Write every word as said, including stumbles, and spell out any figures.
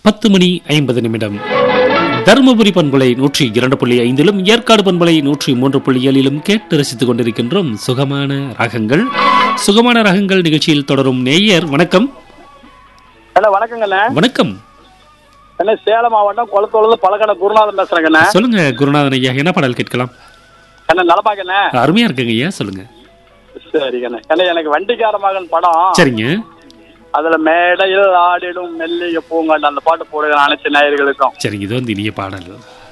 பத்து மணி ஐம்பது நிமிடம். தருமபுரி பண்பலை நூற்றி இரண்டு புள்ளி ஐந்திலும் ஏற்காடு பண்பலை நூற்றி மூன்று புள்ளி ஏழிலும் கேட்டு ரசித்துக் கொண்டிருக்கின்றோம் சுகமான ராகங்கள். சுகமான ராகங்கள் நிகழ்ச்சியில் தொடரும் நேயர் வணக்கம். ஹலோ வணக்கங்கண்ணே. வணக்கம். என்ன சேலம் மாவட்டம் குளத்தூர்ல பழக்கடை குருநாதன் பேசுறேங்கண்ணே. சொல்லுங்க குருநாதன் ஐயா, என்ன பாடல் கேட்கலாம்? என்ன நலமாக்கண்ணே? அருமையா இருக்குங்க ஐயா, சொல்லுங்க. சரிங்கண்ணே. என்ன எனக்கு வண்டிக்கார மகன் படம். சரிங்க. அதுல மேடையில் ஆடிடும் மெல்லிய பூங்கண்டு அந்த பாட்டு போடுங்க அனைத்து நேயர்களுக்கும். சரிங்க, இது வந்து இனிய பாடல்.